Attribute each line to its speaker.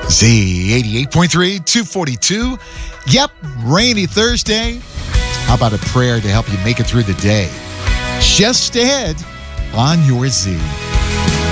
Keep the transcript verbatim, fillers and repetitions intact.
Speaker 1: Z eighty-eight point three, two forty-two. Yep, rainy Thursday. How about a prayer to help you make it through the day? Just ahead on your Z.